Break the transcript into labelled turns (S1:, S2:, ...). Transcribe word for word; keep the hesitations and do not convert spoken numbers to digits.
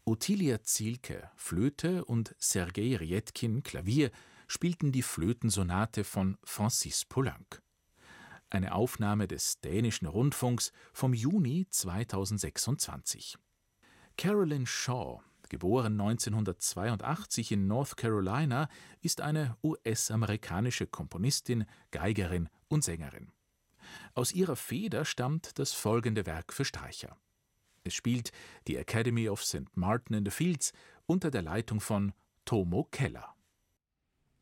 S1: Ottilia Zielke, Flöte, und Sergei Rjetkin, Klavier, spielten die Flötensonate von Francis Poulenc. Eine Aufnahme des dänischen Rundfunks vom Juni zweitausendsechsundzwanzig. Carolyn Shaw, geboren neunzehnhundertzweiundachtzig in North Carolina, ist eine U S-amerikanische Komponistin, Geigerin und Sängerin. Aus ihrer Feder stammt das folgende Werk für Streicher. Es spielt die Academy of Saint Martin in the Fields unter der Leitung von Tomo Keller.